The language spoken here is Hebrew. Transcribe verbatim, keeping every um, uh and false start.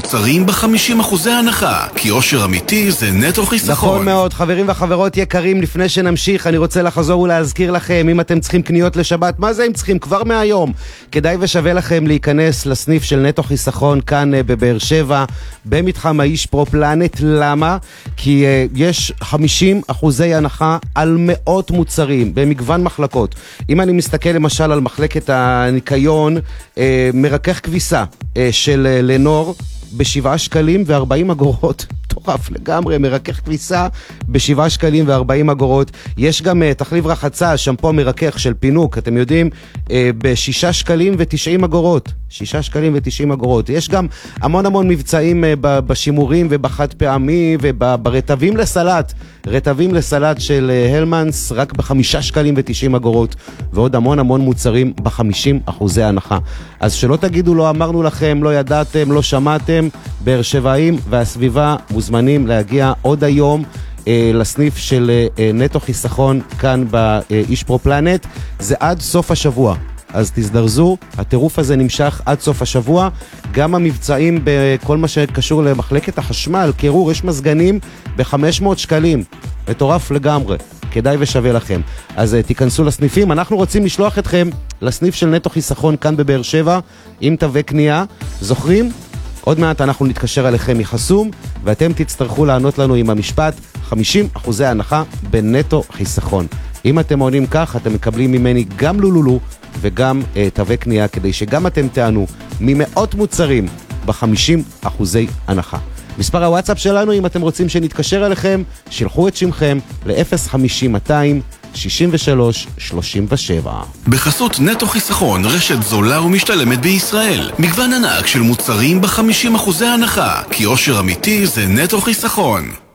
מוצרים ב-חמישים אחוזי הנחה, כי אושר אמיתי זה נטו חיסכון. נכון מאוד, חברים וחברות יקרים, לפני שנמשיך, אני רוצה לחזור ולהזכיר לכם, אם אתם צריכים קניות לשבת, מה זה הם צריכים? כבר מהיום. כדאי ושווה לכם להיכנס לסניף של נטו חיסכון כאן בבאר שבע, במתחם האיש פרופלנט. למה? כי uh, יש חמישים אחוזי הנחה על מאות מוצרים, במגוון מחלקות. אם אני מסתכל למשל על מחלקת הניקיון, uh, מרכך כביסה uh, של uh, לנור, בשבעה שקלים וארבעים אגורות. טורף לגמרי, מרכך כביסה בשבעה שקלים וארבעים אגורות. יש גם uh, תחליב רחצה, שמפו מרכך של פינוק, אתם יודעים, uh, בשישה שקלים ותשעים אגורות. שישה שקלים ותשעים אגורות. יש גם המון המון מבצעים uh, בשימורים ובחד פעמי וברטבים לסלט. רטבים לסלט של uh, הלמנס רק בחמישה שקלים ותשעים אגורות. ועוד המון המון מוצרים בחמישים אחוזי הנחה. אז שלא תגידו לא אמרנו לכם, לא ידעתם, לא שמעתם. באר שבעים והסביבה מוזמנים להגיע עוד היום אה, לסניף של אה, נטו חיסכון כאן באיש פרופלנט. זה עד סוף השבוע, אז תזדרזו, הטירוף הזה נמשך עד סוף השבוע. גם המבצעים בכל מה שקשור למחלקת החשמל, קירור, יש מזגנים ב-חמש מאות שקלים, מטורף לגמרי, כדאי ושווה לכם. אז uh, תיכנסו לסניפים. אנחנו רוצים לשלוח אתכם לסניף של נטו חיסכון כאן בבאר שבע עם תווי קנייה. זוכרים? עוד מעט אנחנו נתקשר עליכם מחסום, ואתם תצטרכו לענות לנו עם המשפט חמישים אחוזי הנחה בנטו חיסכון. אם אתם עונים כך, אתם מקבלים ממני גם לולולו וגם uh, תווי קנייה, כדי שגם אתם תענו ממאות מוצרים ב-חמישים אחוזי הנחה. מספר הוואטסאפ שלנו, אם אתם רוצים שנתקשר אליכם, שלחו את שמכם ל-אפס חמישים מאתיים שישים ושלוש שלושים ושבע. בחסות נטו חיסכון, רשת זולה ומשתלמת בישראל. מגוון ענק של מוצרים ב-חמישים אחוזי הנחה, כי אושר אמיתי זה נטו חיסכון.